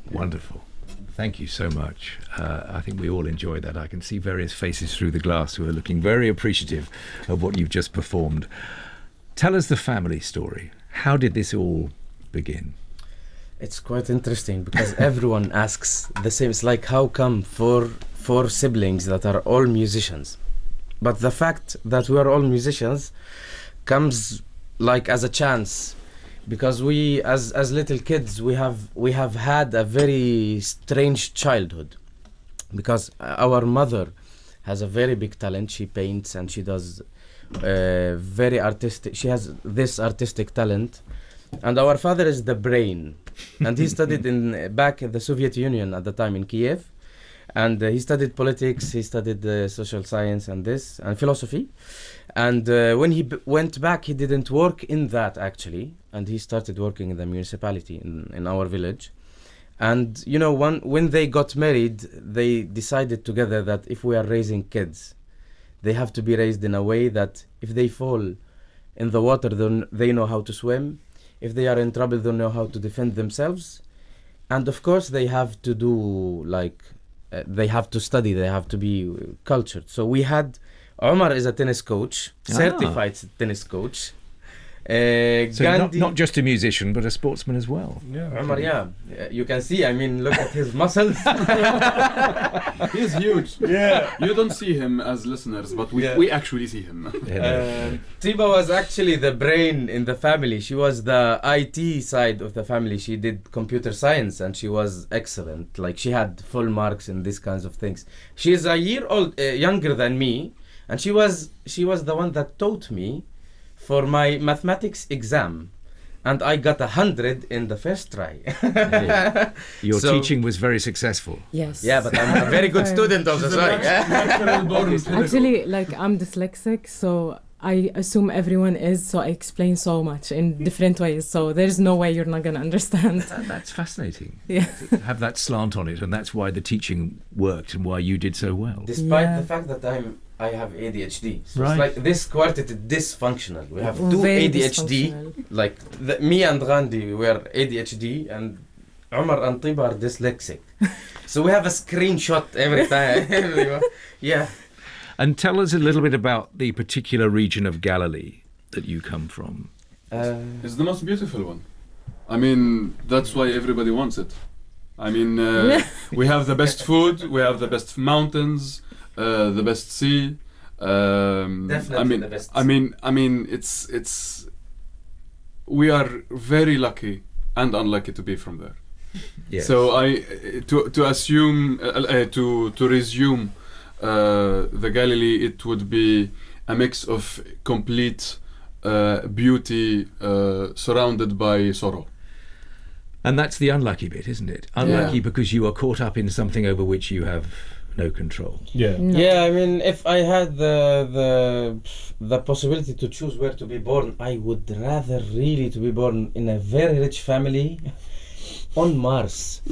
Wonderful. Thank you so much. I think we all enjoyed that. I can see various faces through the glass who are looking very appreciative of what you've just performed. Tell us the family story. How did this all begin? It's quite interesting because everyone asks the same. It's like, how come four siblings that are all musicians? But the fact that we are all musicians comes like as a chance, because we as little kids we have had a very strange childhood, because our mother has a very big talent. She paints and she does very artistic. She has this artistic talent, and our father is the brain, and he studied back in the Soviet Union at the time in Kiev, and he studied politics, he studied social science and philosophy. And when he went back, he didn't work in that actually, and he started working in the municipality in our village. And you know, when they got married, they decided together that if we are raising kids, they have to be raised in a way that if they fall in the water, then they know how to swim. If they are in trouble, they know how to defend themselves. And of course, they have to do they have to study, they have to be cultured. So we had, Omar is a tennis coach, certified tennis coach. So not just a musician, but a sportsman as well. Yeah, Omar, you can see, I mean, look at his muscles. He's huge. Yeah. You don't see him as listeners, but we actually see him. Tiba was actually the brain in the family. She was the IT side of the family. She did computer science and she was excellent. Like, she had full marks in these kinds of things. She is a year younger than me, and she was the one that taught me for my mathematics exam, and I got 100 in the first try. Your teaching was very successful. Yes. Yeah, but I'm a very good student also. Sorry. Actually, like, I'm dyslexic, so I assume everyone is, so I explain so much in different ways, so there's no way you're not going to understand. That's fascinating. Yeah. Have that slant on it, and that's why the teaching worked and why you did so well. Despite the fact that I have ADHD. So right. It's like this quartet is dysfunctional. We have two Very ADHD. Like me and Gandhi were ADHD, and Omar and Tiba are dyslexic. So we have a screenshot every time. Yeah. And tell us a little bit about the particular region of Galilee that you come from. It's the most beautiful one. I mean, that's why everybody wants it. I mean, we have the best food, we have the best mountains, the best sea. Definitely the best. I mean, it's. We are very lucky and unlucky to be from there. Yes. So to assume to resume the Galilee, it would be a mix of complete beauty surrounded by sorrow. And that's the unlucky bit, isn't it? Unlucky because you are caught up in something over which you have no control. Yeah. No. Yeah, I mean, if I had the possibility to choose where to be born, I would rather really to be born in a very rich family on Mars.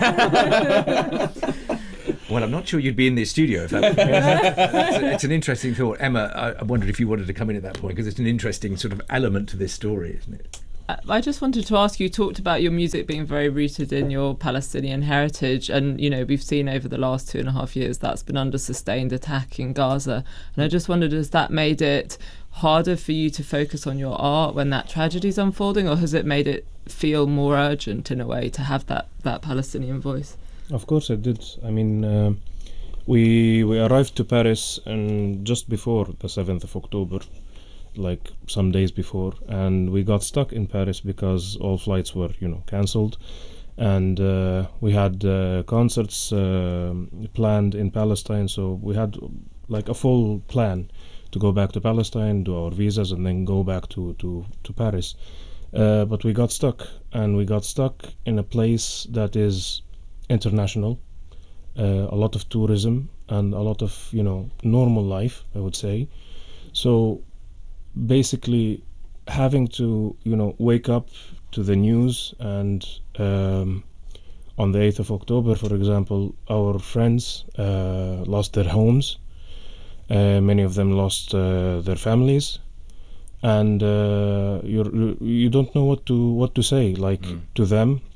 Well, I'm not sure you'd be in this studio if that was the case. It's an interesting thought. Emma, I wondered if you wanted to come in at that point, because it's an interesting sort of element to this story, isn't it? I just wanted to ask, you talked about your music being very rooted in your Palestinian heritage, and you know, we've seen over the last 2.5 years that's been under sustained attack in Gaza, and I just wondered, has that made it harder for you to focus on your art when that tragedy's unfolding, or has it made it feel more urgent in a way to have that Palestinian voice? Of course it did. I mean, we arrived to Paris and just before the 7th of October, like some days before, and we got stuck in Paris because all flights were, cancelled, and we had concerts planned in Palestine, so we had like a full plan to go back to Palestine, do our visas, and then go back to Paris. But we got stuck, and we got stuck in a place that is international, a lot of tourism and a lot of normal life, I would say. So basically having to wake up to the news, and on the 8th of October, for example, our friends lost their homes, many of them lost their families, and you don't know what to say, like to them,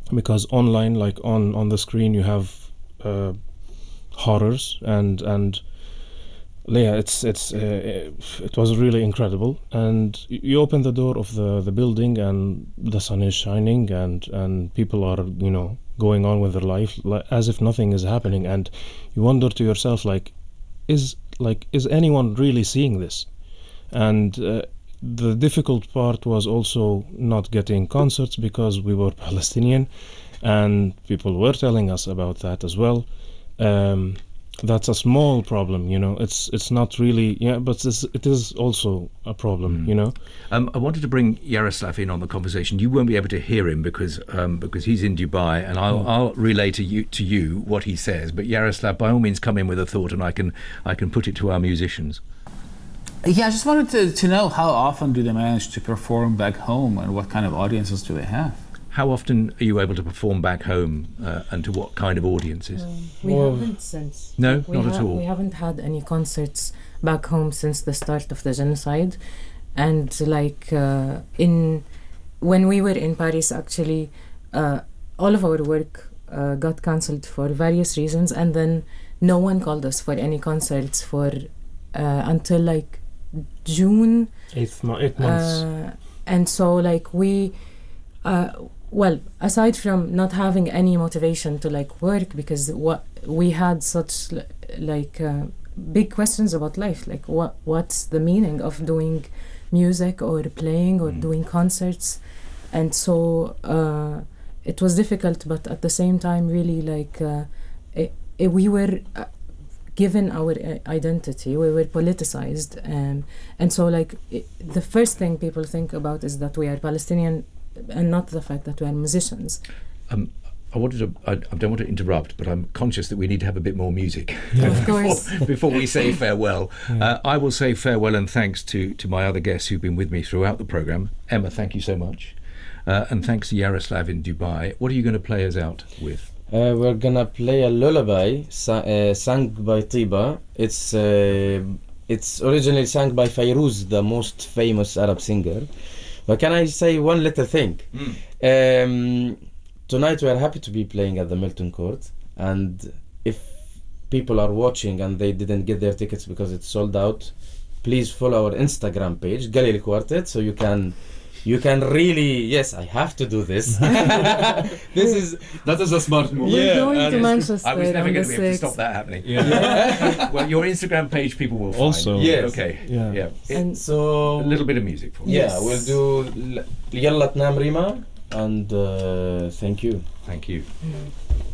because online, like on the screen, you have horrors and yeah, it was really incredible. And you open the door of the building, and the sun is shining, and people are, you know, going on with their life as if nothing is happening. And you wonder to yourself, is anyone really seeing this? And the difficult part was also not getting concerts, because we were Palestinian, and people were telling us about that as well. That's a small problem, you know. It's not really, yeah, but it is also a problem, you know. I wanted to bring Yaroslav in on the conversation. You won't be able to hear him because he's in Dubai, and I'll relay to you what he says. But Yaroslav, by all means, come in with a thought, and I can put it to our musicians. Yeah, I just wanted to know, how often do they manage to perform back home, and what kind of audiences do they have? How often are you able to perform back home, and to what kind of audiences? We haven't since. No, not at all. We haven't had any concerts back home since the start of the genocide. And when we were in Paris, actually, all of our work got cancelled for various reasons, and then no one called us for any concerts for until June. 8 months. And so we well, aside from not having any motivation to work, because we had such big questions about life, what's the meaning of doing music or playing or doing concerts. And so it was difficult, but at the same time really we were given our identity, we were politicized, and so the first thing people think about is that we are Palestinian, and not the fact that we are musicians. I don't want to interrupt, but I'm conscious that we need to have a bit more music of course before we say farewell. I will say farewell and thanks to my other guests who've been with me throughout the programme. Emma, thank you so much. And thanks to Yaroslav in Dubai. What are you going to play us out with? We're gonna play a lullaby sung by Tiba. It's originally sung by Fairuz, the most famous Arab singer. But can I say one little thing? Tonight we are happy to be playing at the Milton Court, and if people are watching and they didn't get their tickets because it's sold out, please follow our Instagram page, Galilei Quartet, so you can really, yes, I have to do this. That is a smart move. We're going to Manchester. I was never on going to the be able to 6th. stop that happening. Yeah. Well, your Instagram page people will find. Also, yes. Okay. Yeah. And So A little bit of music for us. yeah, we'll do Yalla Tnam Rima, and thank you. Thank you.